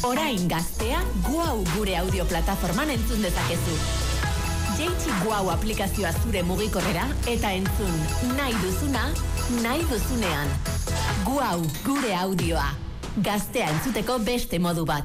Orain gaztea, Guau gure audio plataforman entzun dezakezu. Jaitsi Guau aplikazioa zure mugikorrera eta entzun nahi duzuna, nahi duzunean. Guau gure audioa. Gaztea entzuteko beste modu bat.